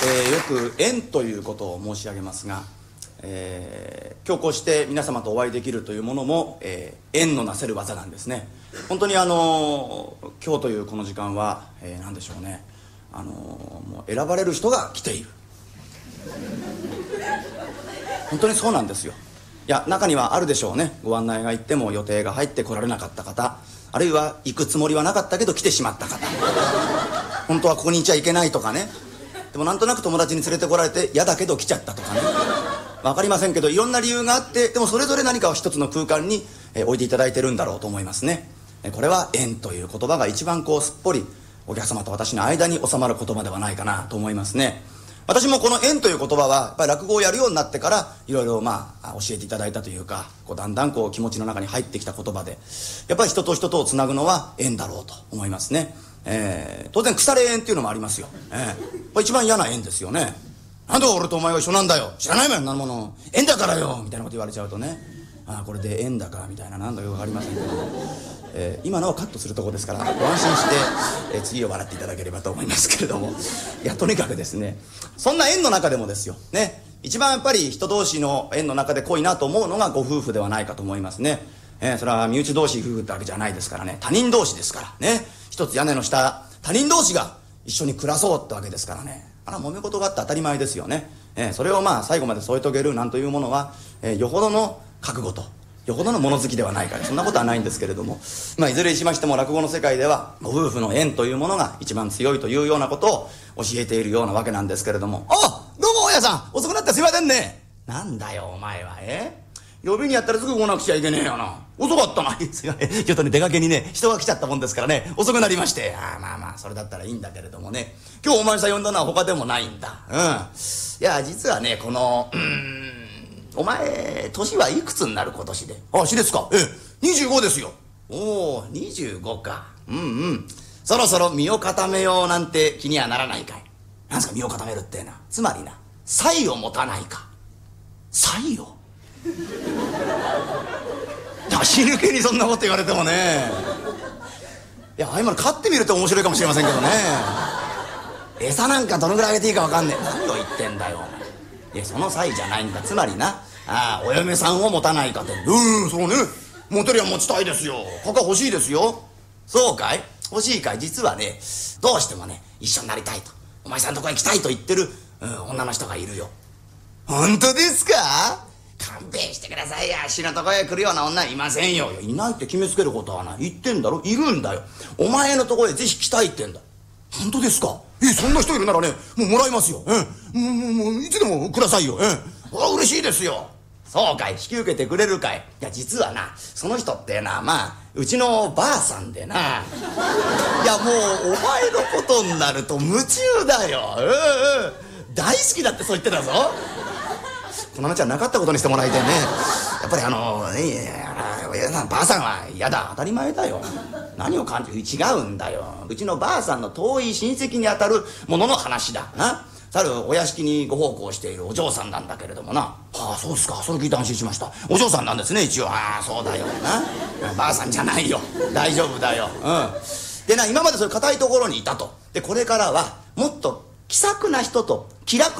よく縁ということを申し上げますが、今日こうして皆様とお会いできるというものも、縁のなせる技なんですね。本当に今日というこの時間は、何でしょうね、もう選ばれる人が来ている。本当にそうなんですよ。いや、中にはあるでしょうね。ご案内が行っても予定が入って来られなかった方、あるいは行くつもりはなかったけど来てしまった方、本当はここにいちゃいけないとかね、でもなんとなく友達に連れてこられて嫌だけど来ちゃったとかね、分かりませんけどいろんな理由があって、でもそれぞれ何かを一つの空間に置いていただいてるんだろうと思いますね。これは縁という言葉が一番こうすっぽりお客様と私の間に収まる言葉ではないかなと思いますね。私もこの縁という言葉はやっぱり落語をやるようになってからいろいろ教えていただいたというか、だんだん気持ちの中に入ってきた言葉で、やっぱり人と人とをつなぐのは縁だろうと思いますね。当然腐れ縁っていうのもありますよ。これ一番嫌な縁ですよね。なんで俺とお前が一緒なんだよ、知らないもんそんなもの、縁だからよみたいなこと言われちゃうとね、これで縁だかみたいな、なんだか分かりませんけど、今のをカットするとこですからご安心して、次を笑っていただければと思いますけれども、いやとにかくですね、そんな縁の中でもですよね、一番やっぱり人同士の縁の中で濃いなと思うのがご夫婦ではないかと思いますね。それは身内同士夫婦ってわけじゃないですからね、他人同士ですからね。一つ屋根の下他人同士が一緒に暮らそうってわけですからね、揉め事があって当たり前ですよね。それを最後まで添い遂げるなんというものは、よほどの覚悟とよほどの物好きではないから、そんなことはないんですけれども、いずれにしましても落語の世界ではご夫婦の縁というものが一番強いというようなことを教えているようなわけなんですけれども、どうも大家さん遅くなってすいませんね。なんだよお前は、呼びにやったらすぐ来なくちゃいけねえよな、遅かったなすいません、ちょっとね出かけにね人が来ちゃったもんですからね遅くなりまして、それだったらいいんだけれどもね、今日お前さん呼んだのは他でもないんだ。いや実はね、このお前年はいくつになる今年で。死ですか。25ですよ。25か。そろそろ身を固めようなんて気にはならないかい。なんすか身を固めるってな、つまりな才を持たないか。才を出し抜けにそんなこと言われてもね、いや今の飼ってみると面白いかもしれませんけどね。餌なんかどのぐらいあげていいか分かんねえ。何を言ってんだよ。いやその際じゃないんだ。つまりな、お嫁さんを持たないかって。そうね、持てりゃ持ちたいですよ。他欲しいですよ。そうかい、欲しいかい。実はね、どうしてもね一緒になりたいと、お前さんのとこ行きたいと言ってる、女の人がいるよ。本当ですか。勘弁してくださいよ。あっしのとこへ来るような女いませんよ。いないって決めつけることはない。言ってんだろ、いるんだよ。お前のとこへぜひ来たいって言うんだ。本当ですか。そんな人いるならね、もうもらいますよ。もういつでもくださいよ。嬉しいですよ。そうかい、引き受けてくれるかい。いや実はな、その人ってなうちのばあさんでな、いやもうお前のことになると夢中だよ。大好きだってそう言ってたぞ。この話はなかったことにしてもらいたいね。やっぱりばあさんは嫌だ、当たり前だよ。何を感じる、違うんだよ。うちのばあさんの遠い親戚にあたるものの話だな。さるお屋敷にご奉公しているお嬢さんなんだけれどもな。そうですか、それ聞いて安心しました。お嬢さんなんですね一応。そうだよな、ばあさんじゃないよ、大丈夫だよ。でな、今までそういう固いところにいたと。でこれからはもっと気さくな人と気楽